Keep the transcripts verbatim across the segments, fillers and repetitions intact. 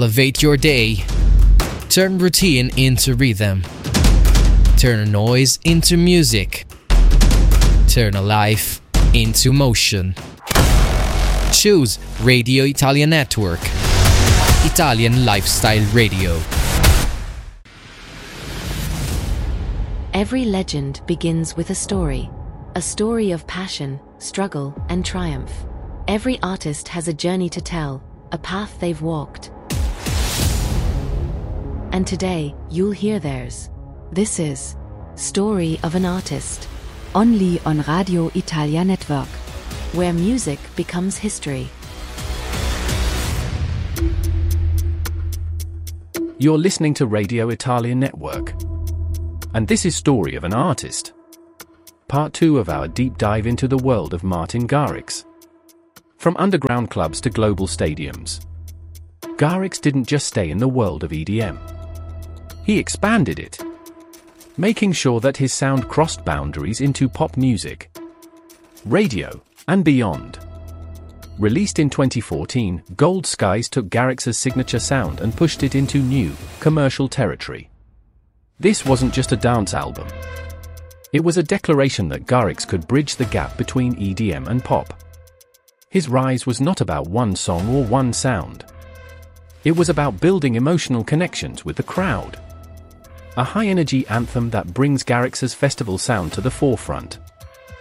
Elevate your day. Turn routine into rhythm. Turn a noise into music. Turn a life into motion. Choose Radio Italia Network. Italian Lifestyle Radio. Every legend begins with a story. A story of passion, struggle, and triumph. Every artist has a journey to tell, a path they've walked. And today, you'll hear theirs. This is Story of an Artist. Only on Radio Italia Network. Where music becomes history. You're listening to Radio Italia Network. And this is Story of an Artist. Part two of our deep dive into the world of Martin Garrix. From underground clubs to global stadiums, Garrix didn't just stay in the world of E D M. He expanded it, making sure that his sound crossed boundaries into pop music, radio, and beyond. Released in twenty fourteen, Gold Skies took Garrix's signature sound and pushed it into new, commercial territory. This wasn't just a dance album. It was a declaration that Garrix could bridge the gap between E D M and pop. His rise was not about one song or one sound. It was about building emotional connections with the crowd. A high-energy anthem that brings Garrix's festival sound to the forefront.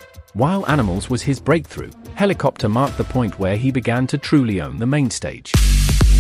While Animals was his breakthrough, Helicopter marked the point where he began to truly own the main stage.